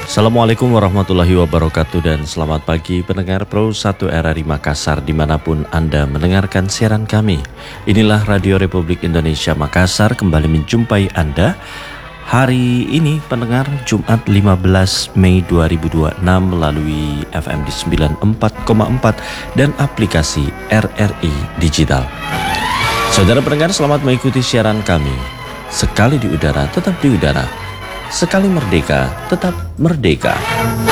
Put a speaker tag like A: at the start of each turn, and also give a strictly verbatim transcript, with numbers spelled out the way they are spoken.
A: Assalamualaikum warahmatullahi wabarakatuh dan selamat pagi pendengar Pro satu R R I Makassar dimanapun Anda mendengarkan siaran kami. Inilah Radio Republik Indonesia Makassar kembali menjumpai Anda hari ini pendengar Jumat lima belas Mei dua ribu dua puluh enam melalui F M di sembilan puluh empat koma empat dan aplikasi R R I Digital. Saudara pendengar, selamat mengikuti siaran kami. Sekali di udara tetap di udara. Sekali merdeka, tetap merdeka.